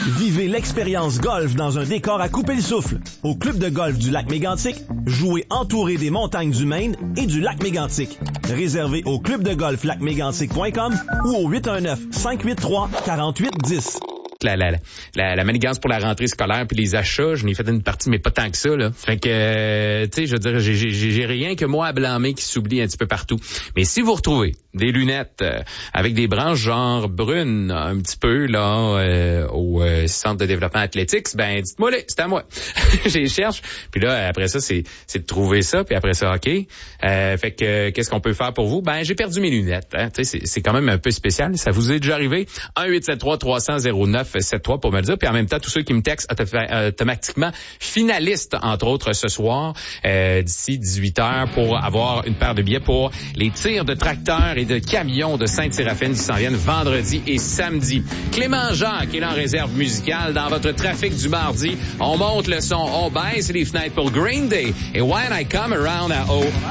Vivez l'expérience golf dans un décor à couper le souffle. Au Club de golf du Lac Mégantic, jouez entouré des montagnes du Maine et du Lac Mégantic. Réservez au clubdegolflacmégantic.com ou au 819-583-4810. La manigance pour la rentrée scolaire puis les achats, je n'ai fait une partie, mais pas tant que ça, là. Fait que, tu sais, je veux dire, j'ai rien que moi à blâmer qui s'oublie un petit peu partout. Mais si vous retrouvez des lunettes avec des branches genre brunes, un petit peu, là, au centre de développement athlétique, ben, dites-moi, là, c'est à moi. Je les cherche. Puis là, après ça, c'est de trouver ça, puis après ça, OK. Fait que, qu'est-ce qu'on peut faire pour vous? Ben, j'ai perdu mes lunettes, hein. Tu sais, c'est quand même un peu spécial. Ça vous est déjà arrivé? 1-873-300-0973 pour me le dire. Puis en même temps, tous ceux qui me textent automatiquement finalistes, entre autres, ce soir, d'ici 18h, pour avoir une paire de billets pour les tirs de tracteurs et de camions de Sainte-Séraphine qui s'en viennent vendredi et samedi. Clément Jacques est là en réserve musicale dans votre trafic du mardi. On monte le son, on baisse les fenêtres pour Green Day et When I Come Around à O.